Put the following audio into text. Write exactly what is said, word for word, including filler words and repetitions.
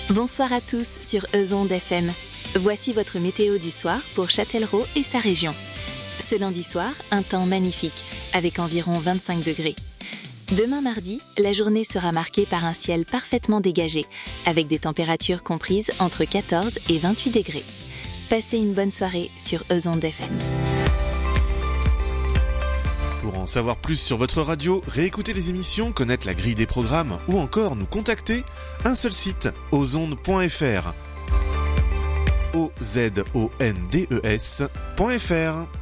Bonsoir à tous sur Euzonde F M. Voici votre météo du soir pour Châtellerault et sa région. Ce lundi soir, un temps magnifique, avec environ vingt-cinq degrés. Demain mardi, la journée sera marquée par un ciel parfaitement dégagé, avec des températures comprises entre quatorze et vingt-huit degrés. Passez une bonne soirée sur Euzonde F M. Pour en savoir plus sur votre radio, réécouter les émissions, connaître la grille des programmes ou encore nous contacter, un seul site, ozondes point f r. O Z O N D E S point F R.